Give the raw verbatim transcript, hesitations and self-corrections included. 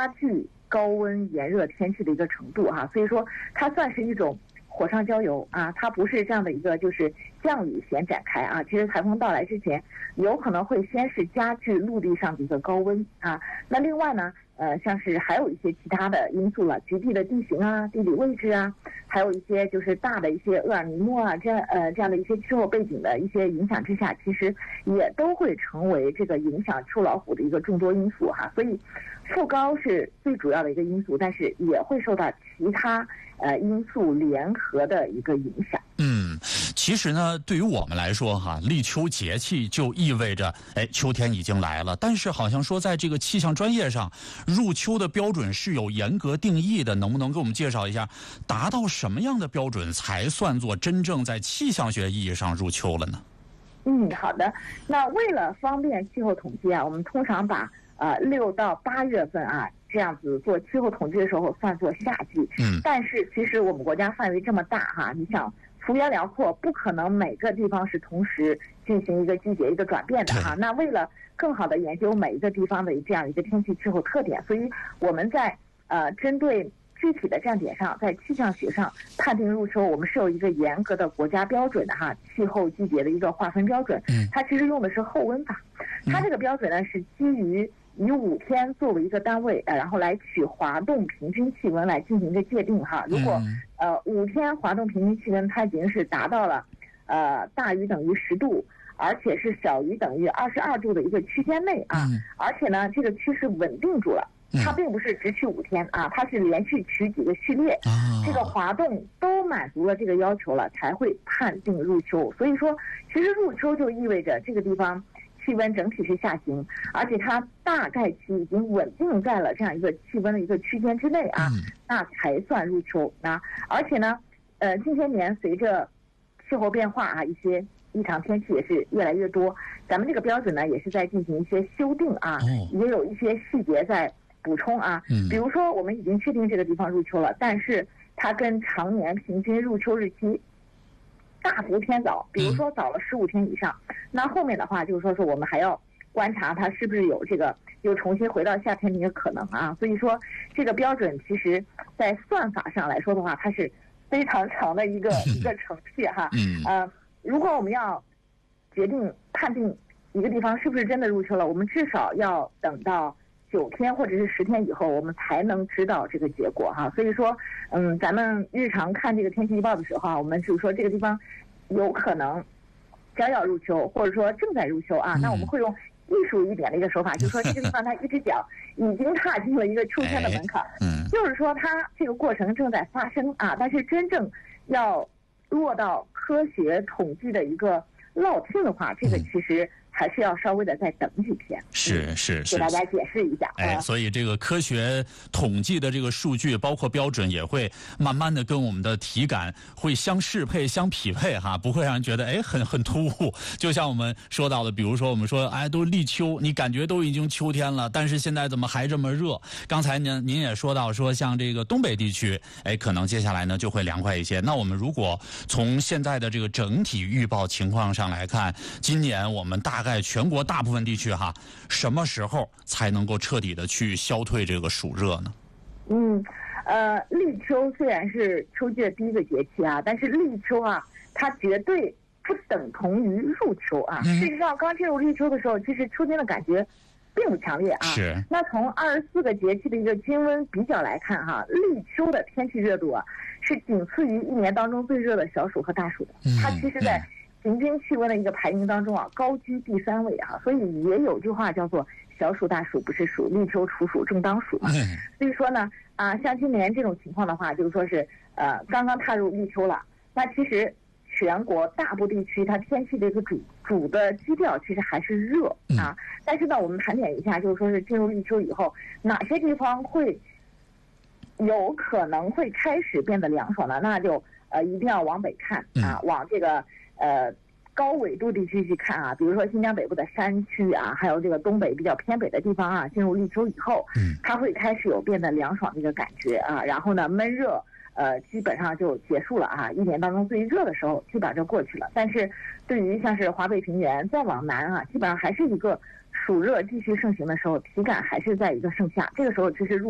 加剧高温炎热天气的一个程度哈、啊，所以说它算是一种火上浇油啊，它不是这样的一个就是降雨先展开啊。其实台风到来之前，有可能会先是加剧陆地上的一个高温啊。那另外呢，呃，像是还有一些其他的因素了，局地的地形啊、地理位置啊，还有一些就是大的一些厄尔尼诺啊，这样呃这样的一些气候背景的一些影响之下，其实也都会成为这个影响秋老虎的一个众多因素哈。所以，副高是最主要的一个因素，但是也会受到其他呃因素联合的一个影响。 嗯，其实呢，对于我们来说哈，立秋节气就意味着，哎，秋天已经来了。但是好像说，在这个气象专业上，入秋的标准是有严格定义的。能不能给我们介绍一下，达到什么样的标准才算作真正在气象学意义上入秋了呢？ 嗯，好的。那为了方便气候统计啊，我们通常把呃六到八月份啊这样子做气候统计的时候算作夏季。 嗯， 但是其实我们国家范围这么大哈，你想幅员辽阔，不可能每个地方是同时进行一个季节一个转变的哈。那为了更好的研究每一个地方的这样一个天气气候特点，所以我们在呃针对具体的站点上，在气象学上判定入秋，我们是有一个严格的国家标准的哈，气候季节的一个划分标准。 嗯， 它其实用的是候温法，它这个标准呢是基于以五天作为一个单位，呃，然后来取华冻平均气温来进行一个界定哈。如果呃五天华冻平均气温它已经是达到了呃大于等于十度，而且是小于等于二十二度的一个区间内啊， 嗯、 而且呢这个趋势稳定住了。它并不是只取五天啊，它是连续取几个序列， 啊、 这个滑动都满足了这个要求了，才会判定入秋。所以说，其实入秋就意味着这个地方气温整体是下行，而且它大概期已经稳定在了这样一个气温的一个区间之内啊， 嗯、 那才算入秋啊。而且呢，呃，近些年随着气候变化啊，一些异常天气也是越来越多，咱们这个标准呢也是在进行一些修订啊， 哦、 也有一些细节在补充啊，比如说我们已经确定这个地方入秋了，但是它跟常年平均入秋日期大幅偏早，比如说早了十五天以上，那后面的话就是说是我们还要观察它是不是有这个又重新回到夏天的一个可能啊。所以说这个标准其实在算法上来说的话，它是非常长的一个一个程序哈。呃，如果我们要决定判定一个地方是不是真的入秋了，我们至少要等到九天或者是十天以后，我们才能知道这个结果哈。所以说，嗯，咱们日常看这个天气预报的时候啊，我们就是说这个地方有可能将要入秋，或者说正在入秋啊，那我们会用艺术一点的一个手法，就是说这个地方它一只脚已经踏进了一个秋天的门槛， 嗯， 就是说它这个过程正在发生啊，但是真正要落到科学统计的一个落听的话，这个其实还是要稍微的再等几天， 是是是， 给大家解释一下。 哎，所以这个科学统计的这个数据，包括标准，也会慢慢的跟我们的体感会相适配、相匹配哈，不会让人觉得哎很很突兀。就像我们说到的，比如说我们说哎都立秋，你感觉都已经秋天了，但是现在怎么还这么热？刚才您您也说到说像这个东北地区，哎可能接下来呢就会凉快一些。那我们如果从现在的这个整体预报情况上来看，今年我们大概全国大部分地区哈，什么时候才能够彻底的去消退这个暑热呢？ 嗯，呃，立秋虽然是秋季的第一个节气啊，但是立秋啊，它绝对不等同于入秋啊。嗯、事实上，刚进入立秋的时候，其实秋天的感觉并不强烈啊。 是。那从二十四个节气的一个均温比较来看哈，立秋的天气热度啊，是仅次于一年当中最热的小暑和大暑的。嗯、它其实在平均气温的一个排名当中啊，高居第三位啊，所以也有句话叫做小暑大暑不是暑，立秋处暑正当暑嘛。嗯、所以说呢，啊，像今年这种情况的话，就是说是呃刚刚踏入立秋了，那其实全国大部地区它天气的一个主主的基调其实还是热啊。嗯、但是呢，我们盘点一下，就是说是进入立秋以后，哪些地方会有可能会开始变得凉爽呢？那就呃一定要往北看啊，嗯、往这个。呃，高纬度地区去看啊，比如说新疆北部的山区啊，还有这个东北比较偏北的地方啊，进入立秋以后，嗯，它会开始有变得凉爽的一个感觉啊，然后呢，闷热呃基本上就结束了啊，一年当中最热的时候基本上就过去了。但是对于像是华北平原再往南啊，基本上还是一个暑热继续盛行的时候，体感还是在一个盛夏，这个时候其实入